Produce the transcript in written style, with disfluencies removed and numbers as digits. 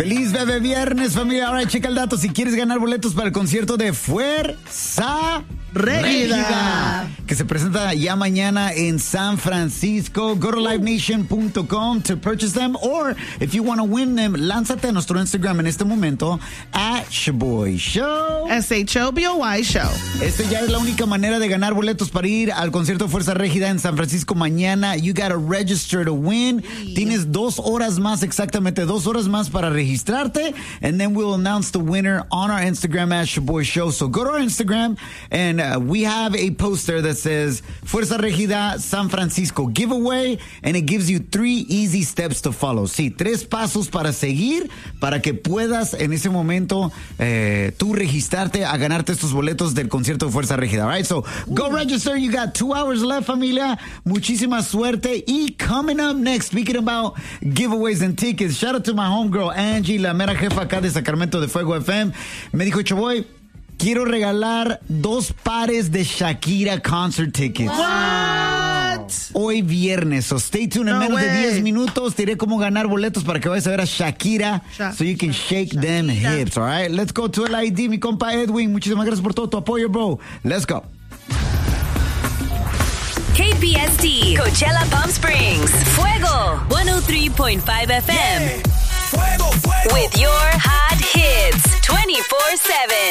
Feliz bebé viernes, familia. Ahora checa el dato. Si quieres ganar boletos para el concierto de Fuerza Régida, que se presenta ya mañana en San Francisco. Go to livenation.com to purchase them, or if you want to win them, lánzate a nuestro Instagram en este momento @Shaboy Show. SHOBOY Show. Esta ya es la única manera de ganar boletos para ir al concierto de Fuerza Régida en San Francisco mañana. You gotta register to win. Tienes 2 horas más, exactamente 2 horas más para registrarte, and then we'll announce the winner on our Instagram @Shaboy Show. So go to our Instagram and we have a poster that says Fuerza Régida San Francisco giveaway, and it gives you 3 easy steps to follow. Sí, 3 pasos para seguir para que puedas en ese momento tú registrarte a ganarte estos boletos del concierto de Fuerza Régida. All right, so go register. You got 2 hours left, familia. Muchísima suerte. Y coming up next, speaking about giveaways and tickets, shout out to my homegirl Angie, la mera jefa acá de Sacramento de Fuego FM. Me dijo, Chaboy, quiero regalar 2 pares de Shakira concert tickets. What? Hoy viernes, so stay tuned. En menos de 10 minutos te diré cómo ganar boletos para que vayas a ver a Shakira, so you can shake them hips, all right? Let's go to el ID, mi compa Edwin. Muchísimas gracias por todo tu apoyo, bro. Let's go. KPST, Coachella Palm Springs, Fuego, 103.5 FM. Yeah. Fuego, fuego. With your hot hits, 24/7.